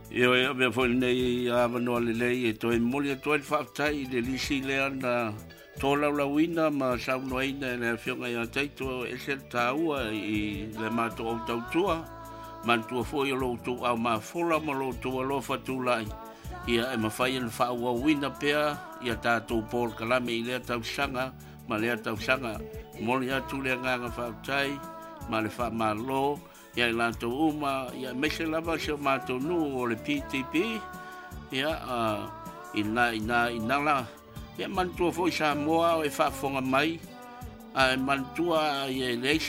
Io me foi nei a mano le e to e moli to e fatai le lisi le ana tola la wina ma sa no ina le fionga ia taito e se taua I le mato o tautua man tu foi lo tu a ma fola ma lo tu lo fatulai ia e ma fai le fa wa wina pea ia tatu por kalame I le tau sanga ma le tau sanga moli atu le nga fatai ma le fa malo ia lanto uma ia mese lava se mato nu o le PTP ia ina la ia mantua foi sa moa e fa fonga mai a mantua ia le